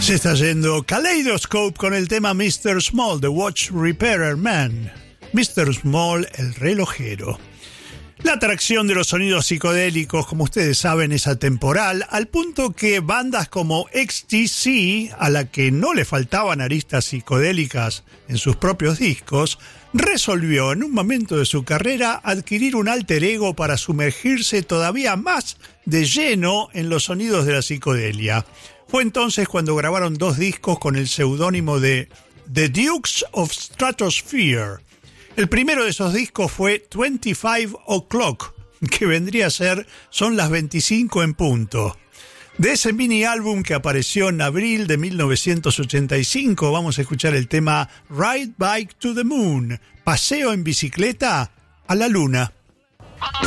Se está yendo Kaleidoscope con el tema Mr. Small, The Watch Repairer Man. Mr. Small, el relojero. La atracción de los sonidos psicodélicos, como ustedes saben, es atemporal, al punto que bandas como XTC, a la que no le faltaban aristas psicodélicas en sus propios discos, resolvió en un momento de su carrera adquirir un alter ego para sumergirse todavía más de lleno en los sonidos de la psicodelia. Fue entonces cuando grabaron 2 discos con el seudónimo de The Dukes of Stratosphere. El primero de esos discos fue 25 O'Clock, que vendría a ser Son las 25 en punto. De ese mini álbum que apareció en abril de 1985, vamos a escuchar el tema Ride Bike to the Moon, paseo en bicicleta a la luna.